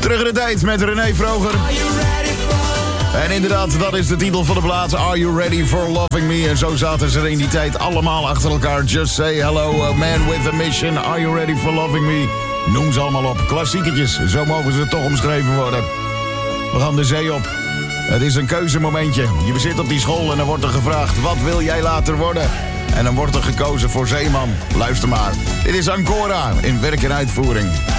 Terug in de tijd met René Vroger. En inderdaad, dat is de titel van de plaat. Are You Ready for Loving Me? En zo zaten ze er in die tijd allemaal achter elkaar. Just Say Hello, a Man with a Mission. Are You Ready for Loving Me? Noem ze allemaal op. Klassieketjes, zo mogen ze toch omschreven worden. We gaan de zee op. Het is een keuzemomentje. Je zit op die school en dan wordt er gevraagd: wat wil jij later worden? En dan wordt er gekozen voor zeeman. Luister maar. Dit is Ancora in werk en uitvoering.